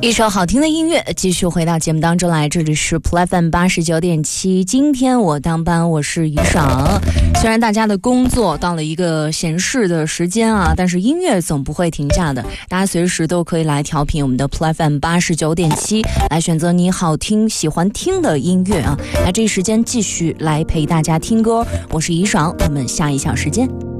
一首好听的音乐，继续回到节目当中来，这里是 PLFM 89.7。今天我当班，我是于爽。虽然大家的工作到了一个闲适的时间啊，但是音乐总不会停下的，大家随时都可以来调频我们的 PLFM 89.7，来选择你好听、喜欢听的音乐啊。那这一时间继续来陪大家听歌，我是于爽，我们下一小时见。